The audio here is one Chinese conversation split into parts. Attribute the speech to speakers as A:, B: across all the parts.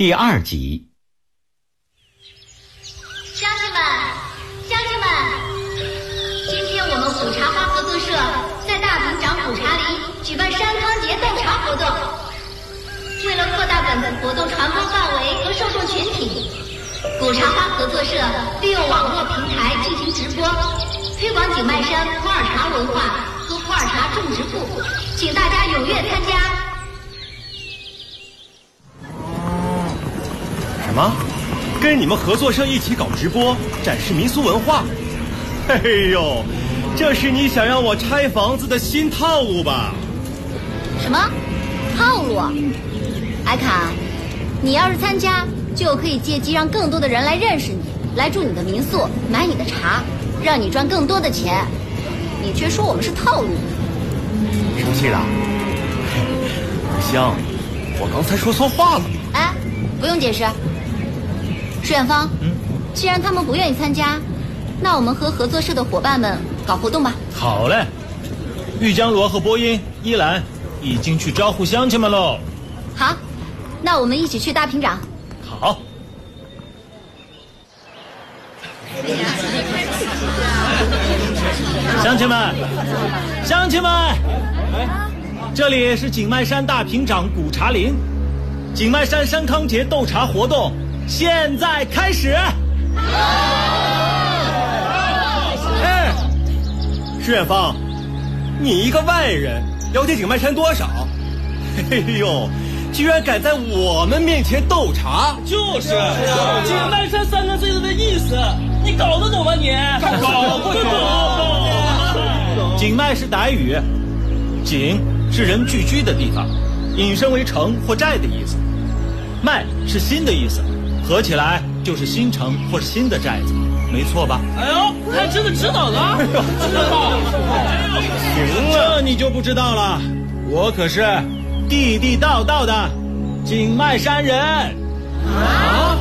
A: 第2集。
B: 乡亲们，今天我们苦茶花合作社在大平长苦茶林举办山康节斗茶活动。为了扩大本次活动传播范围和受众群体，苦茶花合作社利用网络平台进行直播，推广景迈山普洱茶文化和普洱茶种植部，请大家踊跃参加。
C: 什么？跟你们合作社一起搞直播，展示民俗文化？嘿呦，这是你想让我拆房子的新套路吧？
B: 什么套路？艾卡，你要是参加，就可以借机让更多的人来认识你，来住你的民宿，买你的茶，让你赚更多的钱。你却说我们是套路。
C: 生气了？香，我刚才说错话了。
B: 哎，不用解释。石远芳，既然他们不愿意参加，那我们和合作社的伙伴们搞活动吧。
D: 好嘞，玉江罗和播音、依兰已经去招呼乡亲们喽。
B: 好，那我们一起去大平长。
D: 好。乡亲们，这里是景迈山大平长古茶林，景迈山山康节斗茶活动现在开始。
C: 哎，石远芳，你一个外人了解景迈山多少？嘿呦，居然敢在我们面前斗茶！
E: 就是景迈山3个字的意思，你搞得懂吗你？搞不懂。
D: 景迈是傣语，景是人聚居的地方，引申为城或寨的意思。迈是新的意思，合起来就是新城或是新的寨子，没错吧？
E: 哎呦，还真的知道了。
D: 行了，你就不知道了，我可是地地道道的景迈山人啊！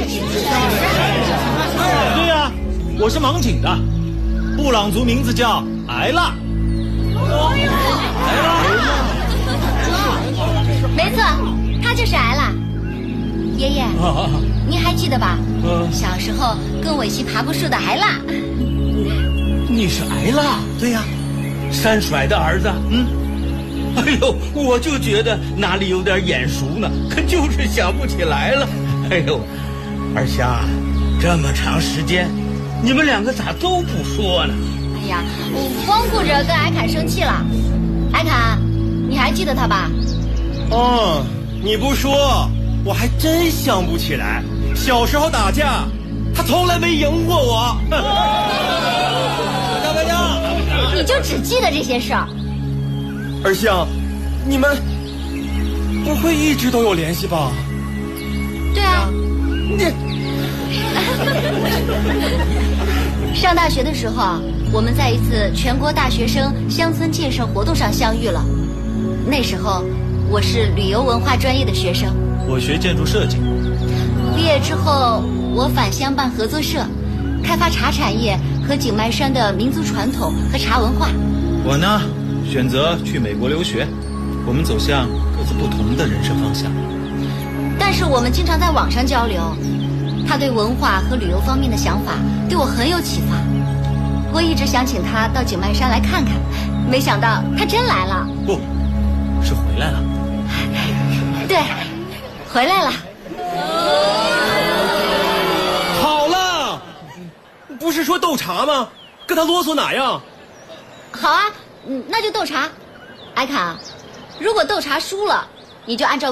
D: 对呀，我是芒景的，布朗族名字叫艾拉。
B: 没错，他就是艾拉。爷爷，您还记得吧？小时候跟我一起爬过树的艾拉。
E: 你是艾拉？
C: 对呀，
E: 山甩的儿子。哎呦，我就觉得哪里有点眼熟呢，可就是想不起来了。哎呦，二香，这么长时间，你们2个咋都不说呢？
B: 哎呀，我光顾着跟艾侃生气了。艾侃，你还记得他吧？
C: 哦，你不说，我还真想不起来。小时候打架，他从来没赢过我。大白家，
B: 你就只记得这些事儿。
C: 二香，你们不会一直都有联系吧？
B: 对啊。上大学的时候，我们在一次全国大学生乡村建设活动上相遇了。那时候我是旅游文化专业的学生，
D: 我学建筑设计。
B: 毕业之后，我返乡办合作社，开发茶产业和景迈山的民族传统和茶文化。
D: 我呢，选择去美国留学，我们走向各自不同的人生方向。
B: 但是我们经常在网上交流，他对文化和旅游方面的想法对我很有启发。我一直想请他到景迈山来看看，没想到他真来了。
D: 不，是回来了。
B: 对，回来了。
C: 好了，不是说斗茶吗？跟他啰嗦哪样？
B: 好啊，那就斗茶。艾卡，如果斗茶输了，你就按照